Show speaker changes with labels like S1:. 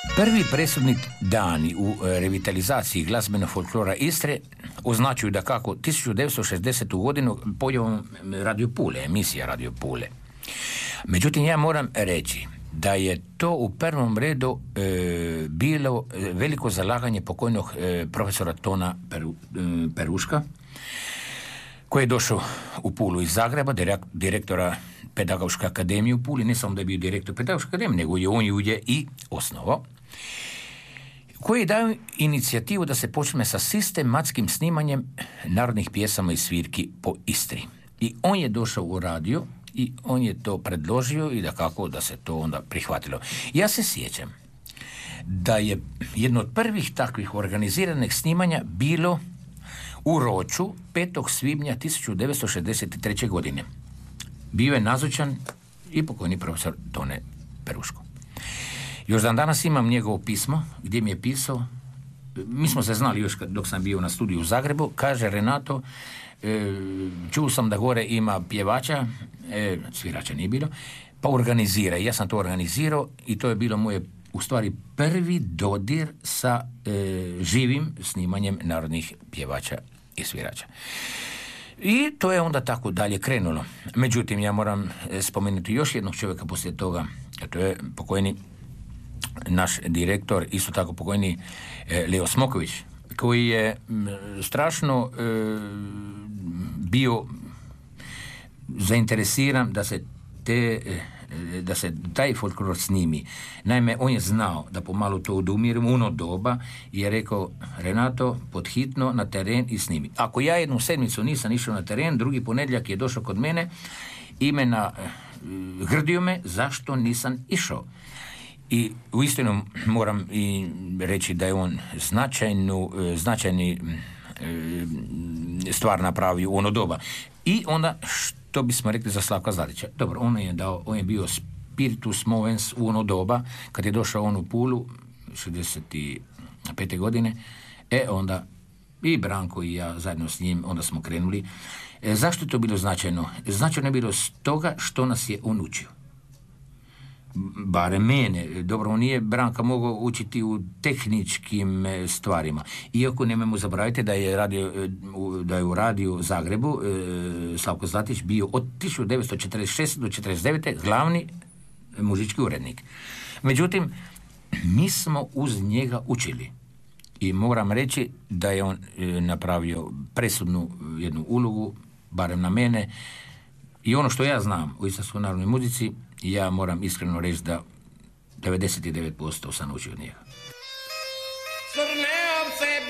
S1: Prvi presudni dani u revitalizaciji glazbenog folklora Istre označuju da kako 1960. godinu pojavom Radio Pule, emisija Radio Pule. Međutim, ja moram reći da je to u prvom redu bilo veliko zalaganje pokojnog profesora Tona Peruška, koji je došao u Pulu iz Zagreba, direktora Pedagoške akademije u Puli, ne samo da je bio direktor Pedagoške akademije, nego je on ju je i osnovao, koji je dao inicijativu da se počne sa sistematskim snimanjem narodnih pjesama i svirki po Istri. I on je došao u radio i on je to predložio i da se to onda prihvatilo. Ja se sjećam da je jedno od prvih takvih organiziranih snimanja bilo u Roču 5. svibnja 1963. godine. Bio je nazočan i pokojni profesor Tone Peruško. Još dan danas imam njegovo pismo gdje mi je pisao, mi smo se znali još dok sam bio na studiju u Zagrebu, kaže: Renato, čuo sam da gore ima pjevača, svirača nije bilo, pa organiziraj. Ja sam to organizirao i to je bilo moje u stvari prvi dodir sa živim snimanjem narodnih pjevača i svirača. I to je onda tako dalje krenulo. Međutim, ja moram spomenuti još jednog čovjeka poslije toga, a to je pokojni naš direktor, isto tako pokojni Leo Smoković, koji je strašno bio zainteresiran da se taj folklor snimi. Naime, on je znao da pomalo to odumirimo u ono doba i je rekao: Renato, podhitno na teren i snimi. Ako ja jednu sedmicu nisam išao na teren, drugi ponedjeljak je došao kod mene i grdio me zašto nisam išao. I uistinu moram i reći da je on značajni stvar napravio u ono doba. I onda, što bismo rekli za Slavka Zlatića? Dobro, on je bio spiritus movens u ono doba, kad je došao on u Pulu 65. godine, onda i Branko i ja zajedno s njim, onda smo krenuli. Zašto je to bilo značajno? Značajno je bilo stoga što nas je on učio. Barem mene. Dobro, on nije Branka mogao učiti u tehničkim stvarima. Iako nemojmo zaboraviti da je u radiju Zagrebu Slavko Zlatić bio od 1946. do 1949. glavni muzički urednik. Međutim, mi smo uz njega učili. I moram reći da je on napravio presudnu jednu ulogu, barem na mene. I ono što ja znam u istarskoj narodnoj muzici, ja moram iskreno reći da 99% sam učio od njega.